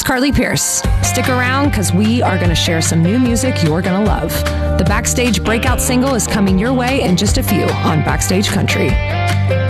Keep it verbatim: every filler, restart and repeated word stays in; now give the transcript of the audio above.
Carly Pierce. Stick around because we are going to share some new music you're going to love. The Backstage breakout single is coming your way in just a few on Backstage Country.